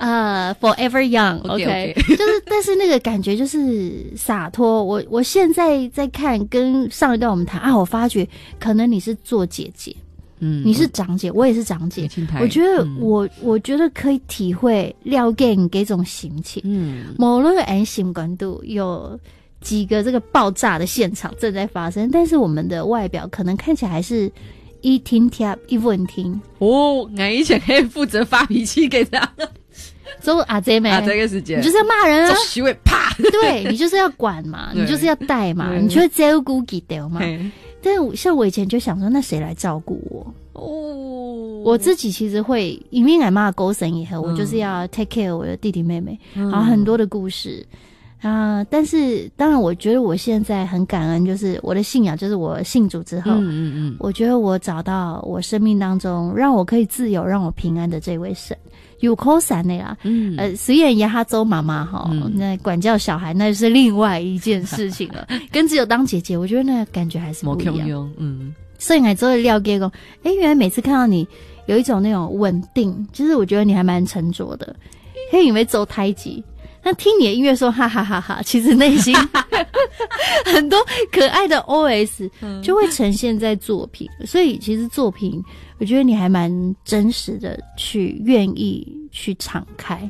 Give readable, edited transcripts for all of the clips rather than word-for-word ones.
Forever Young OK 就是但是那个感觉就是洒脱。我现在在看跟上一段我们谈我发觉可能你是做姐姐你是长姐我也是长姐我觉得我觉得可以体会了解你这种心情无论按心感度有几个这个爆炸的现场正在发生，但是我们的外表可能看起来还是一听听一问听我以前可以负责发脾气给他说这没这个时间你就是要骂人啊虚伪啪对你就是要管嘛你就是要带嘛你就会照顾记得嘛但是像我以前就想说那谁来照顾我我自己其实会因为俺妈勾神以后我就是要 take care 我的弟弟妹妹然后很多的故事但是当然我觉得我现在很感恩就是我的信仰就是我信主之后我觉得我找到我生命当中让我可以自由让我平安的这位神有扣散的啦虽然也哈周妈妈那管教小孩那是另外一件事情了跟只有当姐姐我觉得那感觉还是不一样所以来之后了解说原来每次看到你有一种那种稳定就是我觉得你还蛮沉着的可以以为走太极那听你的音乐说哈哈哈哈其实内心很多可爱的 OS 就会呈现在作品所以其实作品我觉得你还蛮真实的去愿意去敞开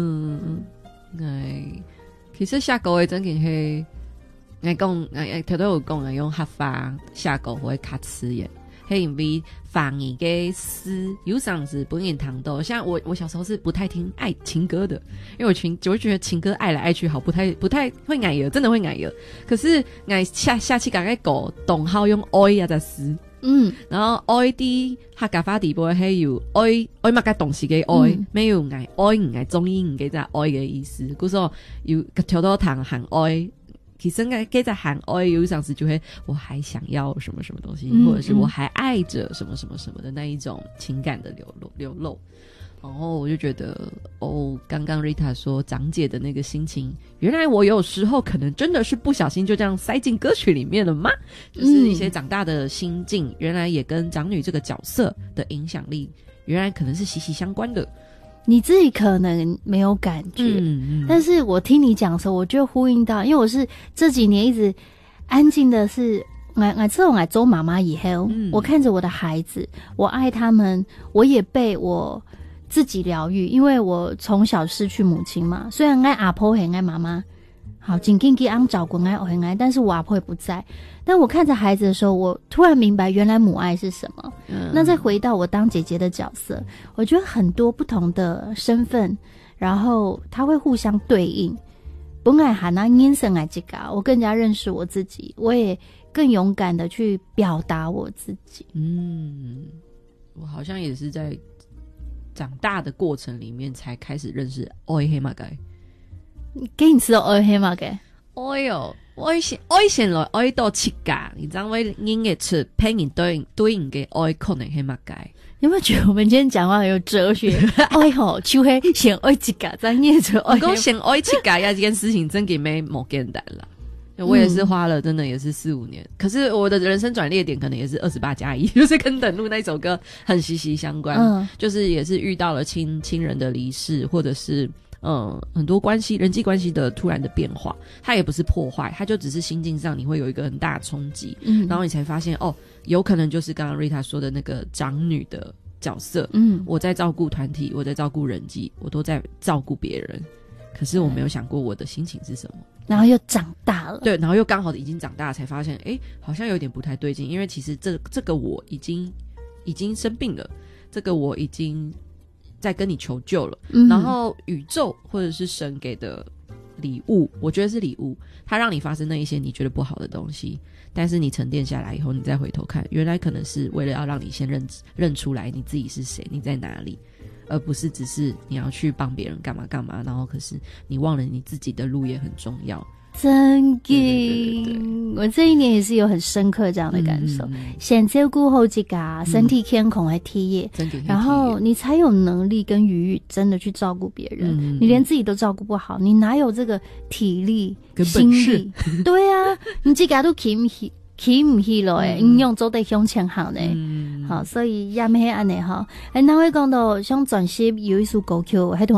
其实下個月真嘅係我講頭都有講用客家下個會較刺眼係因為方言嘅詩有時是本人談到像我小時候是不太聽愛情歌的因為我會覺得情歌愛來愛去好不太會愛了真的會愛了可是我下次講嘅歌動好用愛呀的詩然後愛啲客家話地步係有愛乜嘅東西嘅愛沒有愛唔愛中意唔嘅就愛嘅意思故說有條到談喊愛其實該在喊愛有上時就會我還想要什麼什麼東西或者是我還愛着什麼什麼什麼的那一種情感的流露然後我就覺得剛剛 Rita 說長姐的那個心情原來我有時候可能真的是不小心就這樣塞進歌曲裡面了嗎就是一些長大的心境原來也跟長女這個角色的影響力原來可能是息息相關的你自己可能没有感觉但是我听你讲的时候我就呼应到因为我是这几年一直安静的是我自从我做妈妈以后我看着我的孩子我爱他们我也被我自己疗愈因为我从小失去母亲嘛虽然爱阿婆很爱妈妈好紧紧给安照顾爱我很爱但是我阿婆也不在但我看着孩子的时候我突然明白原来母爱是什么那再回到我当姐姐的角色我觉得很多不同的身份然后它会互相对应本来喊那眼神来这个我更加认识我自己我也更勇敢的去表达我自己我好像也是在长大的过程里面才开始认识愛黑馬街給你吃到愛黑馬街愛哦愛先來愛到切架你知道為音樂出配音對應嘅愛可能黑馬街有沒有覺得我們今天講話很有哲學愛吼就會先愛切架再念出愛我講先愛切架呀這件事情真嘅沒簡單啦我也是花了真的也是4-5年可是我的人生轉捩點可能也是28+1就是跟等路那首歌很息息相關就是也是遇到了親人的離世或者是很多關係人際關係的突然的變化它也不是破壞它就只是心境上你會有一個很大的衝擊然後你才發現有可能就是剛剛 Rita 說的那個長女的角色我在照顧團體我在照顧人際我都在照顧別人可是我沒有想過我的心情是什麼然後又長大了對然後又剛好已經長大了才發現好像有點不太對勁因為其實這個我已經生病了這個我已經在跟你求救了然後宇宙或者是神給的禮物我覺得是禮物它讓你發生那一些你覺得不好的東西但是你沉澱下來以後你再回頭看原來可能是為了要讓你先認出來你自己是誰你在哪裡而不是只是你要去幫別人幹嘛幹嘛然後可是你忘了你自己的路也很重要真的我这一年也是有很深刻这样的感受先照顾好自己身体健康的体验然后你才有能力跟余裕真的去照顾别人你连自己都照顾不好你哪有这个体力跟本事对啊你自己都起不起来应用做得向前好呢好所以也没安尼哈那会讲到像转些有一首歌曲还同